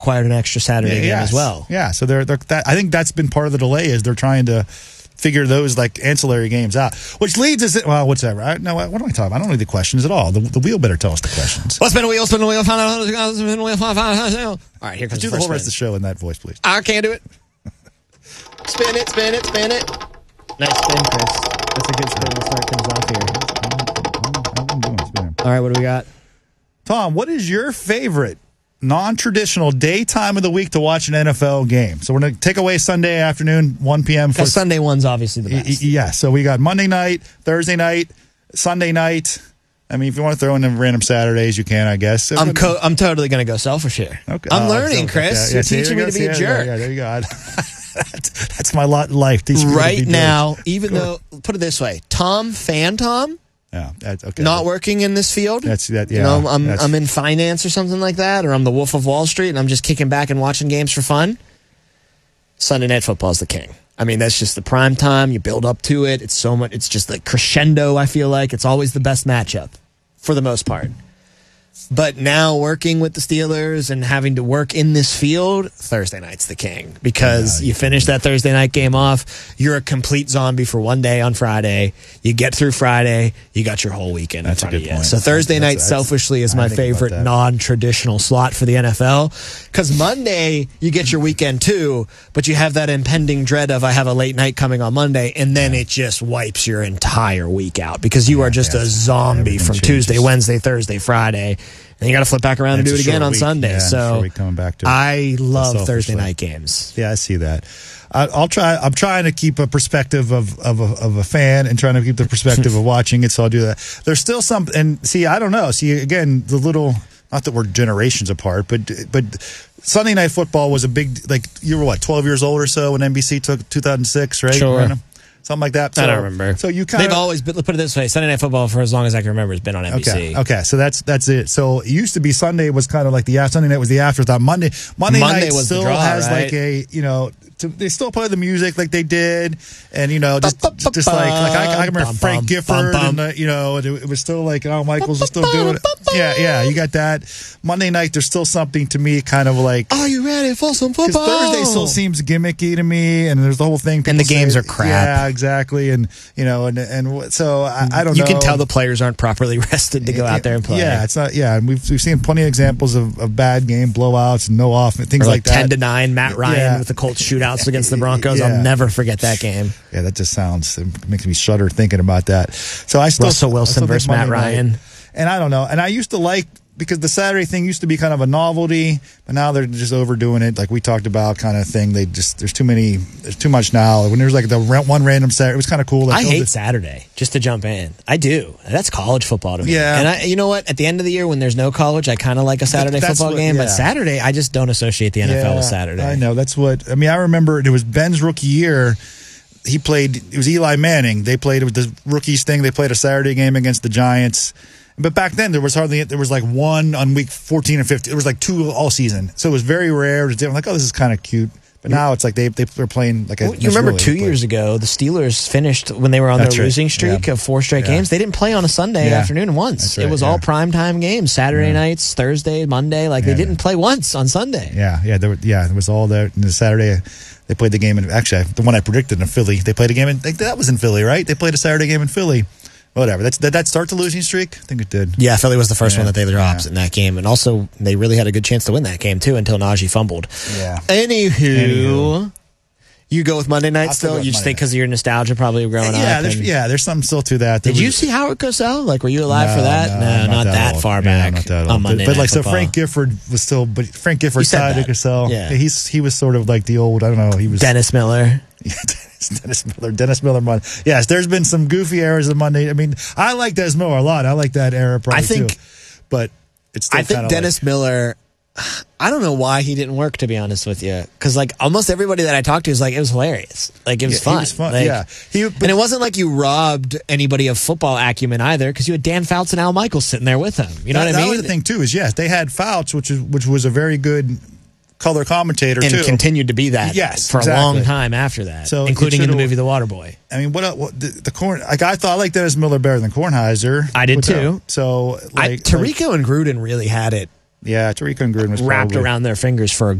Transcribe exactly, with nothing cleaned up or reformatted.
acquired an extra Saturday yeah, game yes. as well. Yeah, so they're, they're that, I think that's been part of the delay is they're trying to figure those like ancillary games out, which leads us. Well, whatever. I, no, what am I talking about? I don't need the questions at all. The, the wheel better tell us the questions. Well, spin a wheel, spin a wheel, find out how to spin a wheel, find out how to. All right, here comes do the, the whole spin. rest of the show in that voice, please. I can't do it. Spin it, spin it, spin it. Nice spin, Chris. That's a good spin to start things off here. I'm doing it, spin. All right, what do we got? Tom, what is your favorite non-traditional day time of the week to watch an N F L game? So we're going to take away Sunday afternoon, one p.m. for Sunday one's obviously the best. Yeah, so we got Monday night, Thursday night, Sunday night. I mean, if you want to throw in the random Saturdays, you can, I guess. I'm co- I'm totally going to go selfish here. Okay. I'm Oh, learning, so- Chris. yeah, You're yeah, see, teaching there me you to be go. a See, yeah, jerk. Yeah, there you go. that's, that's my lot in life. Teaching me to Right be now, jerks. even though, put it this way, Tom, fan Tom, Yeah, that's okay. not working in this field. That's that. Yeah, You know, I'm that's- I'm in finance or something like that, or I'm the Wolf of Wall Street, and I'm just kicking back and watching games for fun. Sunday Night Football is the king. I mean, that's just the prime time. You build up to it. It's so much. It's just like crescendo. I feel like it's always the best matchup, for the most part. But now working with the Steelers and having to work in this field, Thursday night's the king because Yeah, you finish that Thursday night game off. You're a complete zombie for one day on Friday. You get through Friday, you got your whole weekend That's a in front of good you. point. So Thursday That's- night, that's- selfishly, is I my didn't think about favorite that. non-traditional slot for the N F L because Monday you get your weekend too, but you have that impending dread of I have a late night coming on Monday, and then it just wipes your entire week out because you Yeah, are just yeah. a zombie Everything from changes. Tuesday, Wednesday, Thursday, Friday. And you got to flip back around and, And do it's it a again short on week. Sunday. Yeah, and a so short week coming back to it. I love Selfishly. Thursday night games. Yeah, I see that. I, I'll try. I'm trying to keep a perspective of of a, of a fan and trying to keep the perspective of watching it. So I'll do that. There's still some, and see, I don't know. See, again, the little. Not that we're generations apart, but but Sunday Night Football was a big. Like you were what, twelve years old or so when N B C took two thousand six, right? Sure. Random? Something like that. So, I don't remember. So you kind They've of always been, put it this way, Sunday Night Football for as long as I can remember has been on N B C. Okay. Okay. So that's that's it. So it used to be Sunday was kind of like the Sunday night was the afterthought. Monday Monday, Monday night was the still draw, has right? like a you know to, they still play the music like they did, and you know just just like like I, I remember Bum, Frank bum, Gifford bum, and the, you know it, it was still like Al Michaels was still doing it. Yeah. Yeah. You got that. Monday night there's still something to me kind of like. Are you ready for some Because football? Thursday still seems gimmicky to me, and there's the whole thing. And the people games say- are crap. Yeah, exactly, and you know, and and so I, I don't you know. can tell the players aren't properly rested to go out there and play. Yeah, it's not. Yeah, and we've we've seen plenty of examples of, of bad game blowouts, and no off, and things Or like, like ten that. to nine, Matt Ryan Yeah. with the Colts shootouts against the Broncos. Yeah. I'll never forget that game. Yeah, that just sounds it makes me shudder thinking about that. So I still Russell Wilson I still think versus Matt Monday night- Ryan. and I don't know. And I used to like because the Saturday thing used to be kind of a novelty, but now they're just overdoing it. Like we talked about, kind of thing. They just there's too many, there's too much now. When there's like the ra- one random Saturday, it was kind of cool. Like, I oh, hate this- Saturday, just to jump in. I do. That's college football to me. Yeah. And I, you know what? At the end of the year, when there's no college, I kind of like a Saturday That's football what- game. yeah. But Saturday, I just don't associate the N F L with Yeah, Saturday. I know. That's what I mean. I remember it was Ben's rookie year. He played. It was Eli Manning. They played with the rookies thing. They played a Saturday game against the Giants. But back then there was hardly there was like one on week fourteen or fifteen. There was like two all season. So it was very rare. It was different. Like, oh, this is kind of cute. But now it's like they they are playing like a. Well, you remember really two play. years ago, the Steelers finished when they were on That's their right. losing streak Yeah. of four straight Yeah. games. They didn't play on a Sunday Yeah. afternoon once. That's it right, was yeah. all primetime games, Saturday Yeah. nights, Thursday, Monday. Like Yeah, they didn't yeah. play once on Sunday. Yeah, yeah, there were, yeah. It was all there. And the Saturday, they played the game in. Actually, the one I predicted in Philly, they played a game in. I think that was in Philly, right? They played a Saturday game in Philly. Whatever. That's did that start the losing streak? I think it did. Yeah, Philly was the first Yeah. one that they dropped Yeah. in that game. And also, they really had a good chance to win that game, too, until Najee fumbled. Yeah. Anywho, Anywho. you go with Monday night I'll still still? go with You just Monday think because of your nostalgia probably growing yeah, up? there's, and- yeah. There's something still to that. There Did you was- see Howard Cosell? Like, were you alive No, for that? No, not, that, old. far Yeah, back not that on old. Monday But, but Night like, so Football. Frank Gifford was still, but Frank Gifford You said tied to that. Cosell. Yeah. He's he was sort of like the old. I don't know. He was Dennis Miller. Dennis Miller. Dennis Miller. Monday. Yes, there's been some goofy eras of Monday. I mean, I like Dennis Miller a lot. I like that era probably I think- too. But it's still I think kinda Dennis like, Miller. I don't know why he didn't work, to be honest with you, because like almost everybody that I talked to is like it was hilarious, like it was Yeah, he fun. was fun, Like, yeah. He- but- and it wasn't like you robbed anybody of football acumen either, because you had Dan Fouts and Al Michaels sitting there with him. You know that, what I that mean? was the thing too. Is yes, they had Fouts, which is which was a very good color commentator and too. continued to be that Yes, for a long exactly. time after that, So it including in the should've- movie The Waterboy. I mean, what, what the, the corn? Like I thought, I like Dennis Miller better than Kornheiser. I did Without- too. So I, like Tirico and Gruden really had it Yeah, Tariq Gruden was wrapped probably, around their fingers for a